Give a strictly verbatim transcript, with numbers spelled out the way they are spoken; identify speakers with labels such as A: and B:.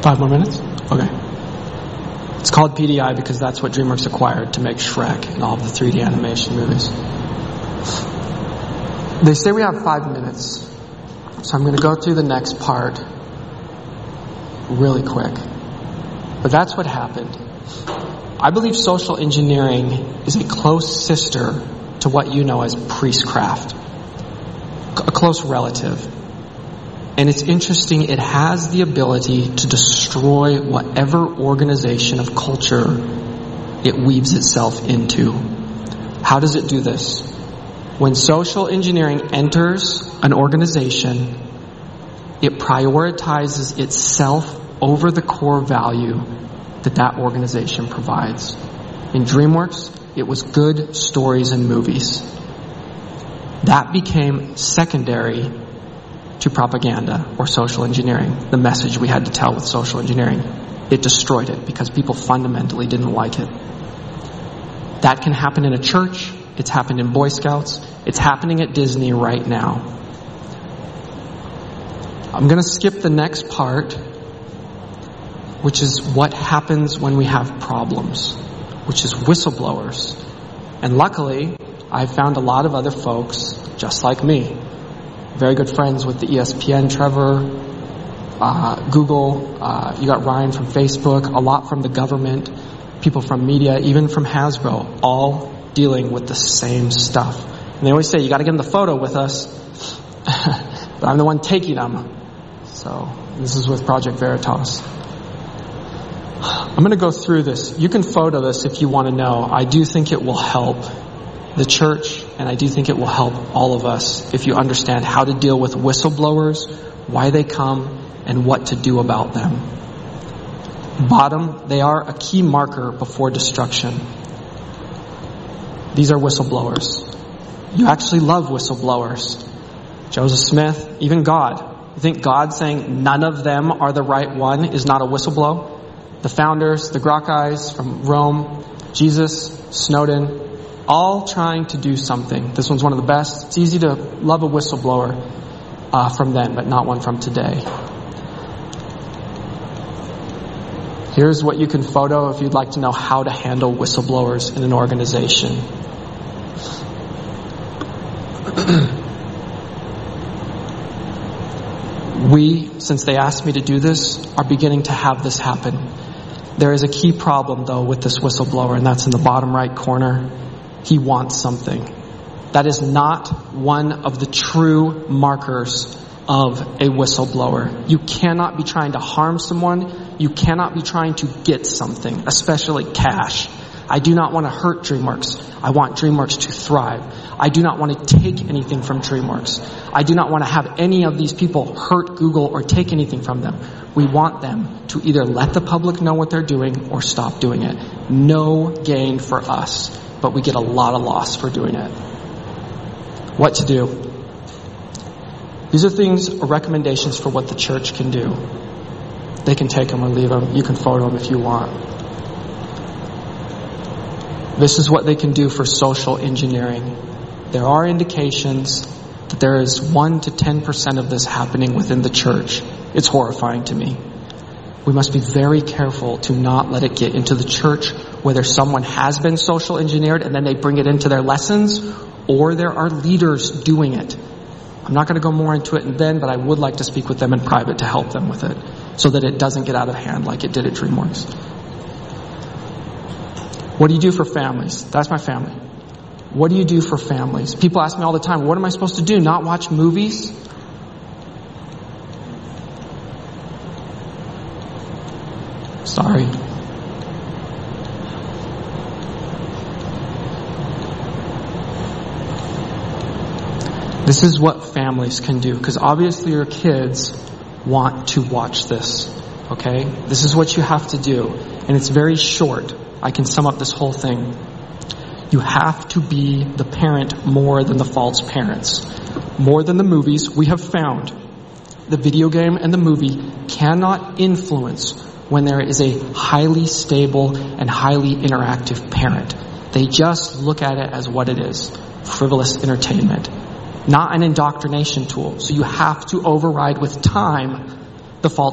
A: Five more minutes? Okay. It's called P D I because that's what DreamWorks acquired to make Shrek and all of the three D animation movies. They say we have five minutes, so I'm going to go through the next part really quick. But that's what happened. I believe social engineering is a close sister to what you know as priestcraft, a close relative. And it's interesting, it has the ability to destroy whatever organization of culture it weaves itself into. How does it do this? When social engineering enters an organization, it prioritizes itself over the core value that that organization provides. In DreamWorks, it was good stories and movies. That became secondary to propaganda or social engineering, the message we had to tell with social engineering. It destroyed it because people fundamentally didn't like it. That can happen in a church. It's happened in Boy Scouts. It's happening at Disney right now. I'm going to skip the next part, which is what happens when we have problems, which is whistleblowers. And luckily, I found a lot of other folks just like me. Very good friends with the E S P N, Trevor, uh, Google, uh, you got Ryan from Facebook, a lot from the government, people from media, even from Hasbro, all dealing with the same stuff. And they always say, you got to get in the photo with us, but I'm the one taking them. So this is with Project Veritas. I'm going to go through this. You can photo this if you want to know. I do think it will help the church, and I do think it will help all of us if you understand how to deal with whistleblowers, why they come, and what to do about them. Bottom, they are a key marker before destruction. These are whistleblowers. You actually love whistleblowers. Joseph Smith, even God. You think God saying none of them are the right one is not a whistleblow? The founders, the Gracchus from Rome, Jesus, Snowden, all trying to do something. This one's one of the best. It's easy to love a whistleblower uh, from then, but not one from today. Here's what you can photo if you'd like to know how to handle whistleblowers in an organization. We, since they asked me to do this, are beginning to have this happen. There is a key problem, though, with this whistleblower, and that's in the bottom right corner. He wants something. That is not one of the true markers of a whistleblower. You cannot be trying to harm someone. You cannot be trying to get something, especially cash. I do not want to hurt DreamWorks. I want DreamWorks to thrive. I do not want to take anything from DreamWorks. I do not want to have any of these people hurt Google or take anything from them. We want them to either let the public know what they're doing or stop doing it. No gain for us, but we get a lot of loss for doing it. What to do? These are things, or recommendations for what the church can do. They can take them or leave them. You can photo them if you want. This is what they can do for social engineering. There are indications that there is one to ten percent of this happening within the church. It's horrifying to me. We must be very careful to not let it get into the church, whether someone has been social engineered and then they bring it into their lessons, or there are leaders doing it. I'm not going to go more into it then, but I would like to speak with them in private to help them with it, so that it doesn't get out of hand like it did at DreamWorks. What do you do for families? That's my family. What do you do for families? People ask me all the time, what am I supposed to do? Not watch movies? Sorry. This is what families can do, because obviously your kids want to watch this. Okay? This is what you have to do. And it's very short. I can sum up this whole thing. You have to be the parent more than the false parents. More than the movies. We have found the video game and the movie cannot influence when there is a highly stable and highly interactive parent. They just look at it as what it is. Frivolous entertainment. Not an indoctrination tool. So you have to override with time the false